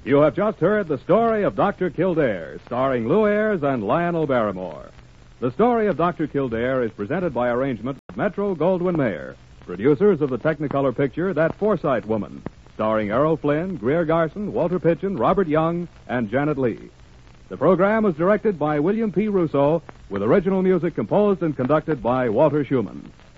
You have just heard the story of Dr. Kildare, starring Lou Ayres and Lionel Barrymore. The story of Dr. Kildare is presented by arrangement of Metro-Goldwyn-Mayer, producers of the Technicolor picture That Forsyte Woman, starring Errol Flynn, Greer Garson, Walter Pitchin, Robert Young, and Janet Leigh. The program was directed by William P. Russo, with original music composed and conducted by Walter Schumann.